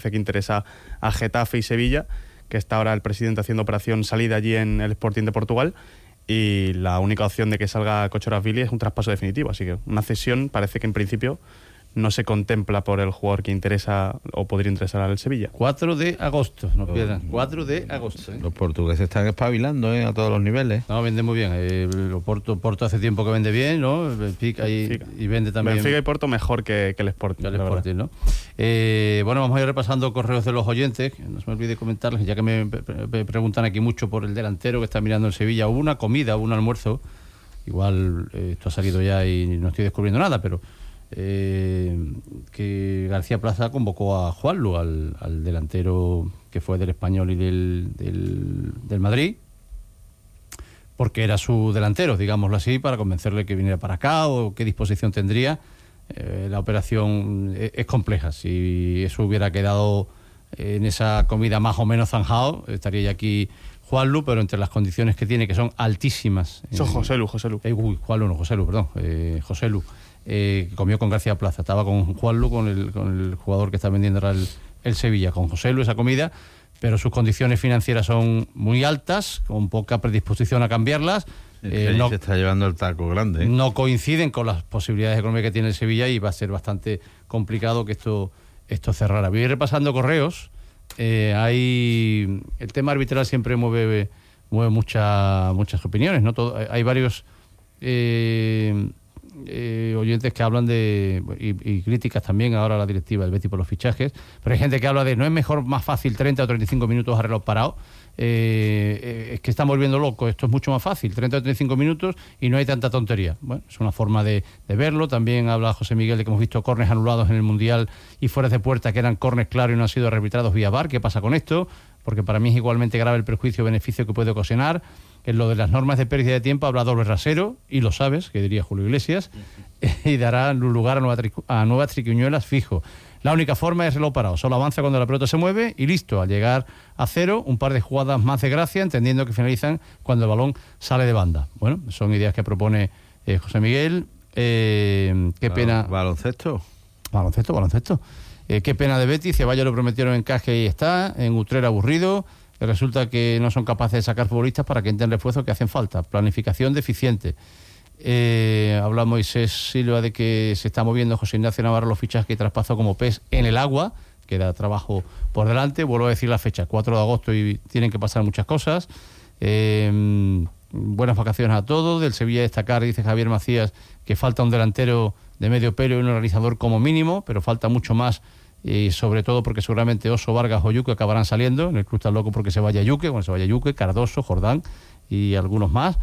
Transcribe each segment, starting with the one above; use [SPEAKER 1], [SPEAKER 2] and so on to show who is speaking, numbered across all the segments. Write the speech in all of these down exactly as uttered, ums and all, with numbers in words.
[SPEAKER 1] que interesa a Getafe y Sevilla, que está ahora el presidente haciendo operación salida allí en el Sporting de Portugal, y la única opción de que salga Kochorazvili es un traspaso definitivo, así que una cesión parece que en principio no se contempla por el jugador que interesa o podría interesar al Sevilla.
[SPEAKER 2] cuatro de agosto, no pierdan. cuatro de agosto. ¿eh?
[SPEAKER 3] Los portugueses están espabilando ¿eh? a todos los niveles.
[SPEAKER 2] No, vende muy bien. Eh, Porto, Porto hace tiempo que vende bien, ¿no? Benfica y,
[SPEAKER 1] Benfica.
[SPEAKER 2] y vende también.
[SPEAKER 1] Benfica y Porto mejor que, que el Sporting.
[SPEAKER 2] Que el Sporting, ¿no? Eh, bueno, vamos a ir repasando correos de los oyentes. No se me olvide comentarles, ya que me, me preguntan aquí mucho por el delantero que está mirando en Sevilla. Hubo una comida, hubo un almuerzo. Igual eh, esto ha salido ya y no estoy descubriendo nada, pero Eh, que García Plaza convocó a Juanlu, al, al delantero que fue del Español y del, del, del Madrid, porque era su delantero, digámoslo así, para convencerle que viniera para acá o qué disposición tendría. Eh, la operación es, es compleja. Si eso hubiera quedado en esa comida más o menos zanjado, estaría ya aquí Juanlu, pero entre las condiciones que tiene, que son altísimas.
[SPEAKER 1] Eso, José Lu, José Lu.
[SPEAKER 2] Eh, uy, Juanlu, no, José Lu, perdón. Eh, José Lu. Eh, que comió con García Plaza, estaba con Juanlu, con el, con el jugador que está vendiendo ahora el, el Sevilla, con José Lu esa comida, pero sus condiciones financieras son muy altas, con poca predisposición a cambiarlas.
[SPEAKER 3] Eh, no, se está llevando el taco grande. ¿eh?
[SPEAKER 2] No coinciden con las posibilidades económicas que tiene el Sevilla y va a ser bastante complicado que esto, esto cerrara. Voy a ir repasando correos. Eh, hay el tema arbitral siempre mueve, mueve mucha, muchas opiniones, ¿no? Todo, hay varios Eh, Eh, oyentes que hablan de y, y críticas también ahora a la directiva del Betis por los fichajes, pero hay gente que habla de no es mejor, más fácil treinta o treinta y cinco minutos a reloj parado. Eh, eh, es que estamos volviendo locos, esto es mucho más fácil, treinta o treinta y cinco minutos y no hay tanta tontería. Bueno, es una forma de, de verlo. También habla José Miguel de que hemos visto córners anulados en el Mundial y fuera de puerta que eran córners claros y no han sido arbitrados vía V A R. ¿Qué pasa con esto? Porque para mí es igualmente grave el perjuicio o beneficio que puede ocasionar. En lo de las normas de pérdida de tiempo habla doble rasero, y lo sabes, que diría Julio Iglesias, y dará lugar a, nueva tricu- a nuevas triquiñuelas fijo. La única forma es reloj parado, solo avanza cuando la pelota se mueve y listo. Al llegar a cero, un par de jugadas más de gracia, entendiendo que finalizan cuando el balón sale de banda. Bueno, son ideas que propone eh, José Miguel. Eh, qué pena...
[SPEAKER 3] ¿Baloncesto?
[SPEAKER 2] Baloncesto, baloncesto. Eh, qué pena de Betis, Ceballos lo prometieron en Caje y está, en Utrera aburrido. Resulta que no son capaces de sacar futbolistas para que entren refuerzos que hacen falta. Planificación deficiente. Eh, habla Moisés Silva de que se está moviendo José Ignacio Navarro los fichajes que traspasó como pez en el agua, que da trabajo por delante. Vuelvo a decir la fecha, cuatro de agosto, y tienen que pasar muchas cosas. Eh, buenas vacaciones a todos. Del Sevilla destacar, dice Javier Macías, que falta un delantero de medio pelo y un organizador como mínimo, pero falta mucho más. Y sobre todo porque seguramente Oso, Vargas o Yuque acabarán saliendo. En el club está loco porque se vaya Yuque, bueno, se vaya Yuque, Cardoso, Jordán y algunos más.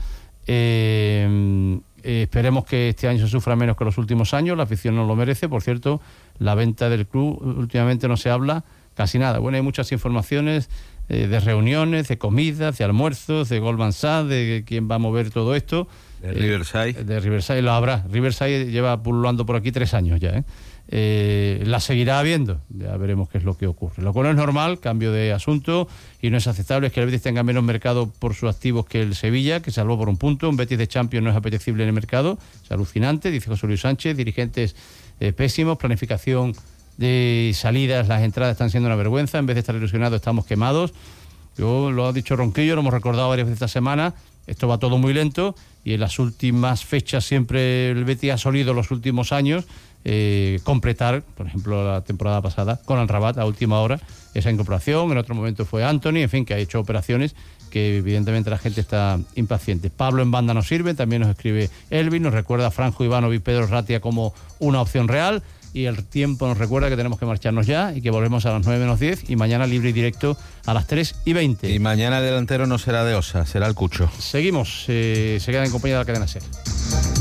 [SPEAKER 2] Eh, eh, esperemos que este año se sufra menos que los últimos años, la afición no lo merece. Por cierto, la venta del club últimamente no se habla casi nada. Bueno, hay muchas informaciones eh, de reuniones, de comidas, de almuerzos, de Goldman Sachs, de quién va a mover todo esto.
[SPEAKER 3] De Riverside.
[SPEAKER 2] Eh, de Riverside lo habrá. Riverside lleva pululando por aquí tres años ya, ¿eh? Eh, la seguirá habiendo, ya veremos qué es lo que ocurre. Lo cual no es normal, cambio de asunto, y no es aceptable es que el Betis tenga menos mercado por sus activos que el Sevilla, que salvó por un punto. Un Betis de Champions no es apetecible en el mercado, es alucinante, dice José Luis Sánchez. Dirigentes eh, pésimos, planificación de salidas, las entradas están siendo una vergüenza, en vez de estar ilusionados estamos quemados. Yo, lo ha dicho Ronquillo, lo hemos recordado varias veces esta semana. Esto va todo muy lento y en las últimas fechas siempre el Betis ha solido los últimos años eh, completar, por ejemplo, la temporada pasada con el Rabat a última hora, esa incorporación. En otro momento fue Anthony, en fin, que ha hecho operaciones que evidentemente la gente está impaciente. Pablo en banda nos sirve, también nos escribe Elvin, nos recuerda a Franjo Ivanovic, Pedro Ratia como una opción real. Y el tiempo nos recuerda que tenemos que marcharnos ya y que volvemos a las nueve menos diez y mañana libre y directo a las tres y veinte.
[SPEAKER 3] Y mañana el delantero no será de Osa, será el Cucho.
[SPEAKER 2] Seguimos, eh, se queda en compañía de la cadena SER.